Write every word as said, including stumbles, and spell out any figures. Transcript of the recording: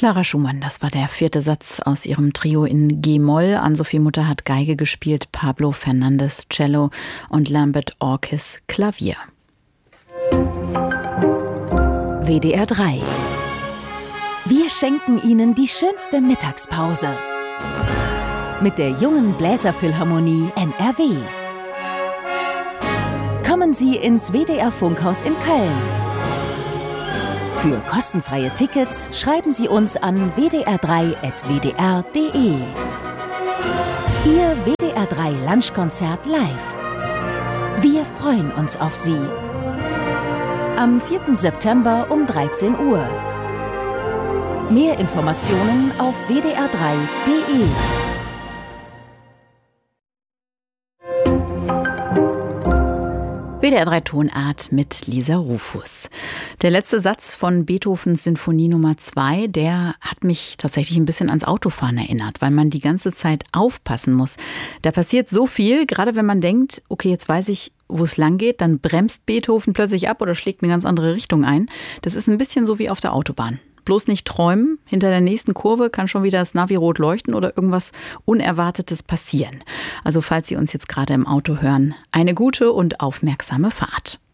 Clara Schumann, das war der vierte Satz aus ihrem Trio in G-Moll. Ann-Sophie Mutter hat Geige gespielt, Pablo Fernandes Cello und Lambert Orkis Klavier. W D R drei. Wir schenken Ihnen die schönste Mittagspause. Mit der jungen Bläserphilharmonie N R W. Kommen Sie ins W D R Funkhaus in Köln. Für kostenfreie Tickets schreiben Sie uns an w d r drei at w d r punkt d e. Ihr W D R drei Lunchkonzert live. Wir freuen uns auf Sie. Am vierten September um dreizehn Uhr. Mehr Informationen auf w d r drei punkt d e. W D R drei Tonart mit Lisa Rufus. Der letzte Satz von Beethovens Sinfonie Nummer zwei, der hat mich tatsächlich ein bisschen ans Autofahren erinnert, weil man die ganze Zeit aufpassen muss. Da passiert so viel, gerade wenn man denkt, okay, jetzt weiß ich, wo es lang geht, dann bremst Beethoven plötzlich ab oder schlägt eine ganz andere Richtung ein. Das ist ein bisschen so wie auf der Autobahn. Bloß nicht träumen, hinter der nächsten Kurve kann schon wieder das Navi rot leuchten oder irgendwas Unerwartetes passieren. Also falls Sie uns jetzt gerade im Auto hören, eine gute und aufmerksame Fahrt.